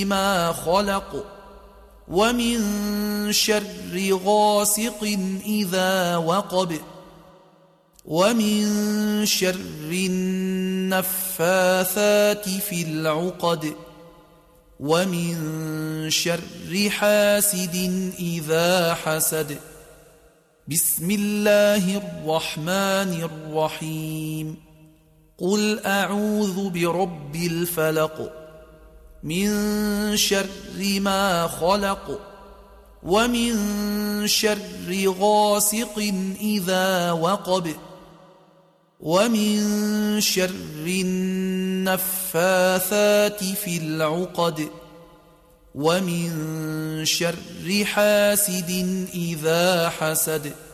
ما خلق ومن شر غاسق إذا وقب ومن شر النفاثات في العقد ومن شر حاسد إذا حسد. بسم الله الرحمن الرحيم. قل أعوذ برب الفلق من شر ما خلق ومن شر غاسق إذا وقب ومن شر النفاثات في العقد ومن شر حاسد إذا حسد.